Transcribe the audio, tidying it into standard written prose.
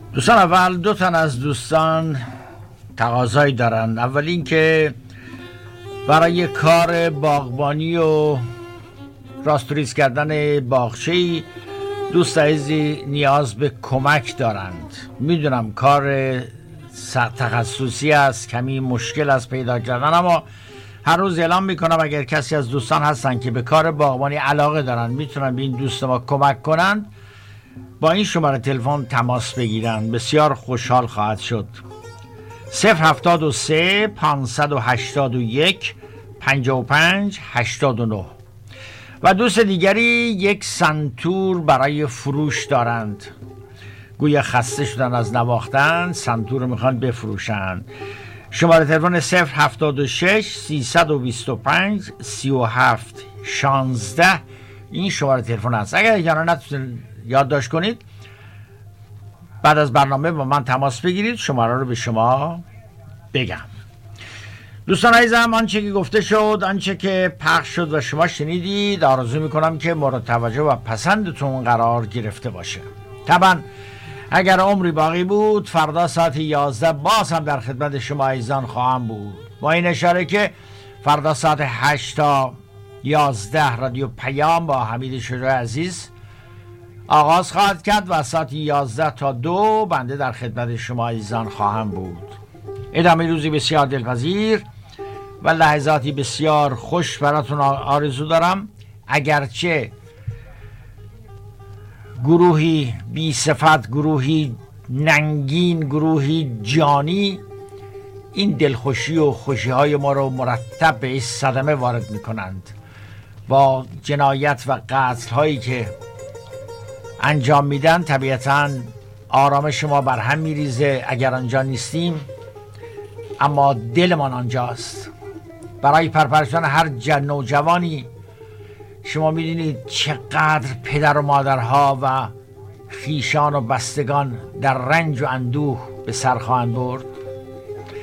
دوستان، اول دو تن از دوستان تقاضایی دارن. اول این که برای کار باغبانی و راستوریز کردن باغچه‌ای دوست عزیزی نیاز به کمک دارند. میدونم کار تخصصی است، کمی مشکل است پیدا کردن، اما هر روز اعلام میکنم اگر کسی از دوستان هستن که به کار باغبانی علاقه دارن میتونن به این دوست ما کمک کنند، با این شماره تلفن تماس بگیرن. بسیار خوشحال خواهد شد. 073 581 55 89. و دوست دیگری یک سنتور برای فروش دارند. گویا خسته شدن از نواختن، سنتور رو میخوان بفروشند. شماره تلفن 076 325 37 16 این شماره تلفن است. اگر اینا نتونید یادداشت کنید، بعد از برنامه با من تماس بگیرید، شماره رو به شما بگم. دوستان عزیزم، آنچه که گفته شد، آنچه که پخش شد و شما شنیدید، آرزو میکنم که مورد توجه و پسندتون قرار گرفته باشه. طبعا اگر عمری باقی بود، فردا ساعت 11 باز هم در خدمت شما عزیزان خواهم بود، با این اشاره که فردا ساعت 8 تا 11 رادیو پیام با حمید شجاع عزیز آغاز خواهد کرد و ساعت 11 تا 2 بنده در خدمت شما عزیزان خواهم بود. ادامه روزی بسیار دلپذیر و لحظاتی بسیار خوش براتون آرزو دارم. اگرچه گروهی بی صفت، گروهی ننگین، گروهی جانی این دلخوشی و خوشی های ما رو مرتب به صدمه وارد می کنند. با جنایت و قتل هایی که انجام میدن طبیعتاً آرامش ما بر هم میریزه اگر آنجا نیستیم، اما دلمان آنجاست. برای پرپرشان هر نوجوانی شما میدونید چقدر پدر و مادرها و خویشان و بستگان در رنج و اندوه به سر خواهند برد.